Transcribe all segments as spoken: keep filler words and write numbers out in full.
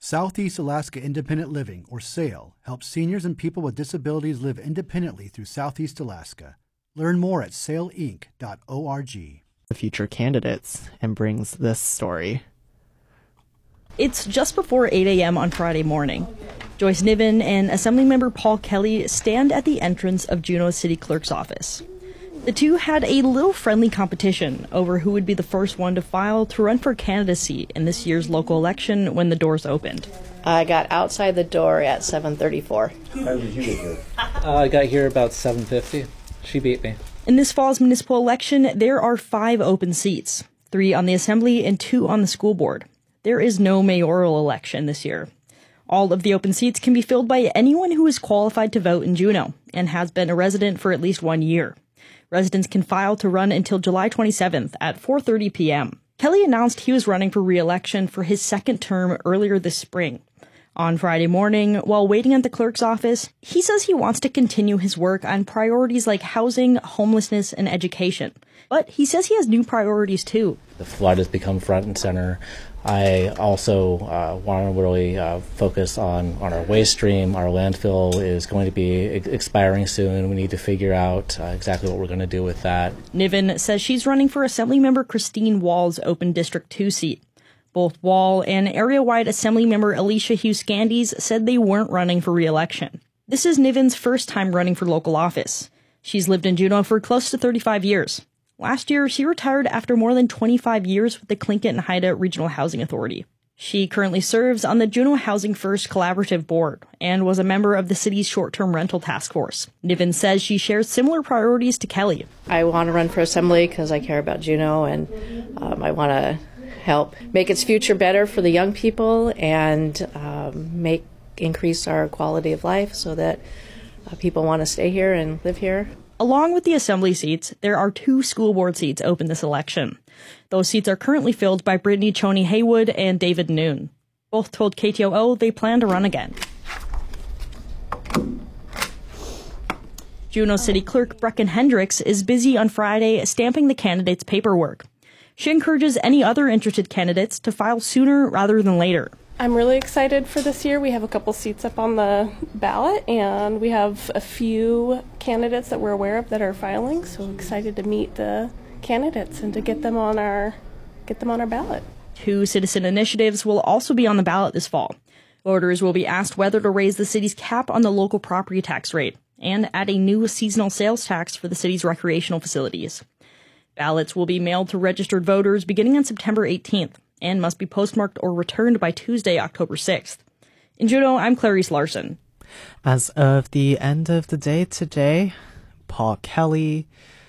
Southeast Alaska Independent Living, or SAIL, helps seniors and people with disabilities live independently through Southeast Alaska. Learn more at sail inc dot org. The future candidates and brings this story. It's just before eight a.m. on Friday morning. Joyce Niven and Assemblymember Paul Kelly stand at the entrance of Juneau's city clerk's office. The two had a little friendly competition over who would be the first one to file to run for candidacy in this year's local election when the doors opened. I got outside the door at seven thirty-four. How did you get here? Uh, I got here about seven fifty. She beat me. In this fall's municipal election, there are five open seats, three on the assembly and two on the school board. There is no mayoral election this year. All of the open seats can be filled by anyone who is qualified to vote in Juneau and has been a resident for at least one year. Residents can file to run until July twenty-seventh at four thirty p.m. Kelly announced he was running for re-election for his second term earlier this spring. On Friday morning, while waiting at the clerk's office, he says he wants to continue his work on priorities like housing, homelessness, and education. But he says he has new priorities too. The flood has become front and center. I also uh, want to really uh, focus on, on our waste stream. Our landfill is going to be ex- expiring soon. We need to figure out uh, exactly what we're going to do with that. Niven says she's running for Assemblymember Christine Wall's open District two seat. Both Wall and area-wide Assemblymember Alicia Hughes-Scandies said they weren't running for re-election. This is Niven's first time running for local office. She's lived in Juneau for close to thirty-five years. Last year, she retired after more than twenty-five years with the Tlingit-Haida Regional Housing Authority. She currently serves on the Juneau Housing First Collaborative Board and was a member of the city's short-term rental task force. Niven says she shares similar priorities to Kelly. I want to run for assembly because I care about Juneau, and um, I want to help make its future better for the young people and um, make increase our quality of life so that uh, people want to stay here and live here. Along with the assembly seats, there are two school board seats open this election. Those seats are currently filled by Brittany Choney Haywood and David Noon. Both told K T O O they plan to run again. Juneau City Clerk Brecken Hendricks is busy on Friday stamping the candidates' paperwork. She encourages any other interested candidates to file sooner rather than later. I'm really excited for this year. We have a couple seats up on the ballot, and we have a few candidates that we're aware of that are filing, so excited to meet the candidates and to get them on our get them on our ballot. Two citizen initiatives will also be on the ballot this fall. Voters will be asked whether to raise the city's cap on the local property tax rate and add a new seasonal sales tax for the city's recreational facilities. Ballots will be mailed to registered voters beginning on September eighteenth and must be postmarked or returned by Tuesday, October sixth. In Juneau, I'm Clarice Larson. As of the end of the day today, Paul Kelly,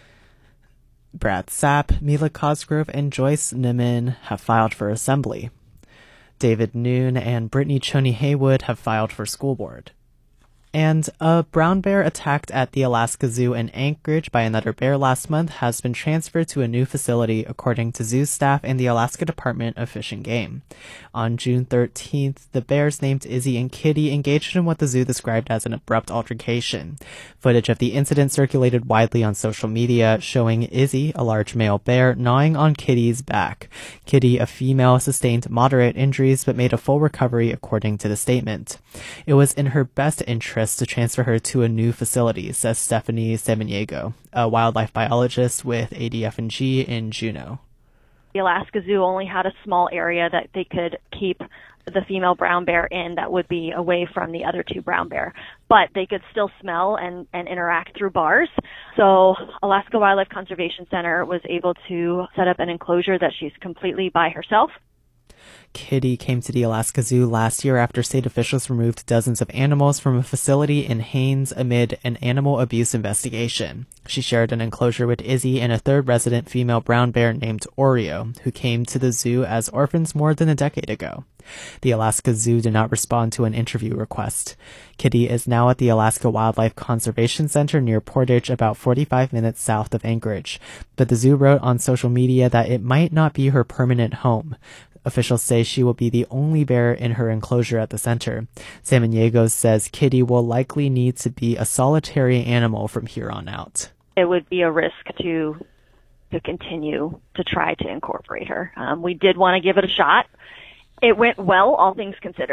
Brad Sapp, Mila Cosgrove, and Joyce Niven have filed for assembly. David Noon and Brittany Choney Haywood have filed for school board. And a brown bear attacked at the Alaska Zoo in Anchorage by another bear last month has been transferred to a new facility, according to zoo staff and the Alaska Department of Fish and Game. On June thirteenth, the bears named Izzy and Kitty engaged in what the zoo described as an abrupt altercation. Footage of the incident circulated widely on social media, showing Izzy, a large male bear, gnawing on Kitty's back. Kitty, a female, sustained moderate injuries but made a full recovery, according to the statement. It was in her best interest to transfer her to a new facility, says Stephanie Samaniego, a wildlife biologist with A D F and G in Juneau. The Alaska Zoo only had a small area that they could keep the female brown bear in that would be away from the other two brown bear, but they could still smell and, and interact through bars. So Alaska Wildlife Conservation Center was able to set up an enclosure that she's completely by herself. Kitty came to the Alaska Zoo last year after state officials removed dozens of animals from a facility in Haines amid an animal abuse investigation. She shared an enclosure with Izzy and a third resident female brown bear named Oreo, who came to the zoo as orphans more than a decade ago. The Alaska Zoo did not respond to an interview request. Kitty is now at the Alaska Wildlife Conservation Center near Portage, about forty-five minutes south of Anchorage, but the zoo wrote on social media that it might not be her permanent home. Officials say she will be the only bear in her enclosure at the center. Samaniego says Kitty will likely need to be a solitary animal from here on out. It would be a risk to to continue to try to incorporate her. Um, we did want to give it a shot. It went well, all things considered.